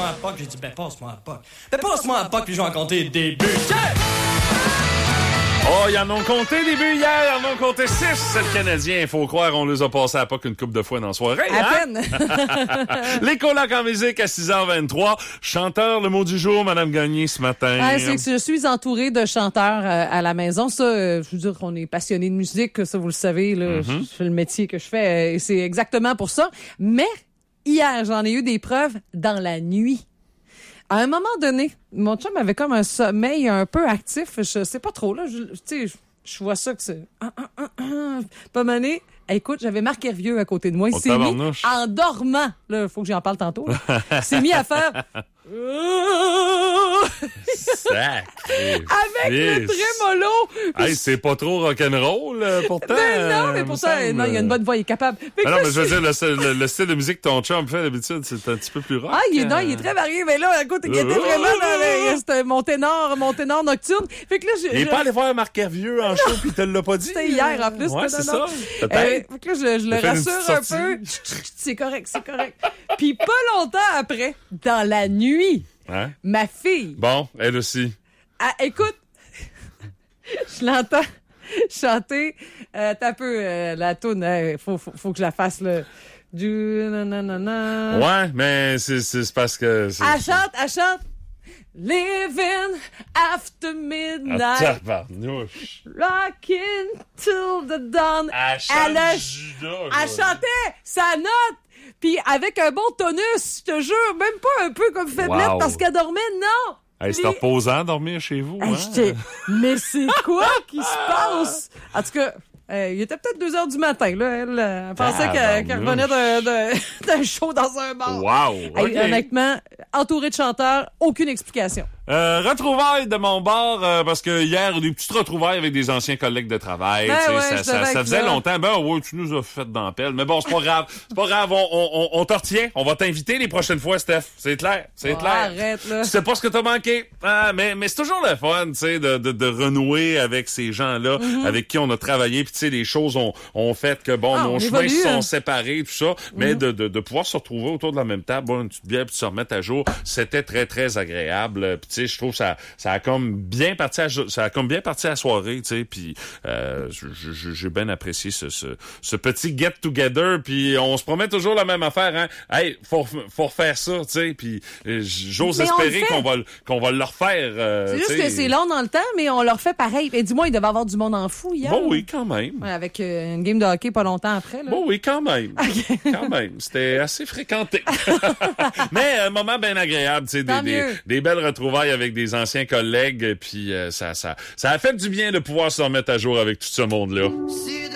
passe-moi un POC. J'ai dit, ben, passe-moi un POC. Ben, passe-moi un POC, puis je vais en compter des buts. Oh, ils en ont compté des buts hier, ils en ont compté 6, c'est le Canadien. Il faut croire, on les a passés à POC une couple de fois dans la soirée. À peine. Les colocs en musique à 6h23. Chanteur, le mot du jour, Madame Gagné, ce matin. Ah, c'est que je suis entourée de chanteurs à la maison. Ça, je veux dire qu'on est passionné de musique, ça, vous le savez. Là, je fais le métier que je fais et c'est exactement pour ça. Mais hier, j'en ai eu des preuves dans la nuit. À un moment donné, mon chum avait comme un sommeil un peu actif. Je sais pas trop, là. Je vois ça que c'est... Pas mané. Écoute, j'avais Marc Hervieux à côté de moi. Il s'est mis, en dormant, là, faut que j'en parle tantôt, là. Il s'est mis à faire... Avec le trémolo. Hey, c'est pas trop rock'n'roll, pourtant. Ben non, mais pourtant, non, il a une bonne voix, il est capable. Non, mais je veux dire, le style de musique que ton chum fait d'habitude, c'est un petit peu plus rock. Ah, il est très varié, mais là, écoute, il était vraiment c'était mon ténor nocturne. Fait que là, il est pas allé voir Marc Hervieux en show puis il te l'a pas dit. C'était hier, en plus. Ouais, c'est ça. Peut-être. Fait que là, je le rassure un peu. C'est correct. Puis pas longtemps après, dans la nuit, hein? Ma fille. Bon, elle aussi. Ah, écoute, je l'entends chanter. T'as un peu la toune. Faut que je la fasse, là. Du nanana. Ouais, mais c'est parce que... Elle chante. Living after midnight. Tabarnouche. Rocking till the dawn. Elle chantait sa note. Puis avec un bon tonus, je te jure, même pas un peu comme faiblette parce qu'elle dormait, non! Hey, c'est reposant dormir chez vous, hein? Mais c'est quoi qui se passe? En tout cas, il était peut-être 2h du matin, là. Elle pensait qu'elle revenait d'un show dans un bar. Wow! Okay. Honnêtement, entourée de chanteurs, aucune explication. Retrouvailles de mon bar, parce que hier, des petites retrouvailles avec des anciens collègues de travail. Ça faisait longtemps. Ben ouais, tu nous as fait dans la pelle. Mais bon, c'est pas grave. On te retient. On va t'inviter les prochaines fois, Steph. C'est clair. Arrête, là. Tu sais pas ce que t'as manqué. Mais c'est toujours le fun, tu sais, de renouer avec ces gens-là, avec qui on a travaillé. Puis tu sais, les choses ont fait que, bon, nos chemins se sont séparés, tout ça. Mais de pouvoir se retrouver autour de la même table, boire une petite bière, puis se remettre à jour, c'était très, très agréable. Puis je trouve que ça a comme bien parti à la soirée, tu sais, puis j'ai bien apprécié ce petit get together, puis on se promet toujours la même affaire, hein. Hey, faut refaire ça, tu sais, puis j'ose espérer qu'on va le refaire. C'est juste que c'est long dans le temps, mais on le refait pareil. Et dis-moi, il devait y avoir du monde en fou hier. Bon, oui, quand même. Ouais, avec une game de hockey pas longtemps après, là. Bon, oui, quand même. Okay. Quand même. C'était assez fréquenté. Mais un moment bien agréable, tu sais, des belles retrouvailles avec des anciens collègues, puis ça a fait du bien de pouvoir se remettre à jour avec tout ce monde-là.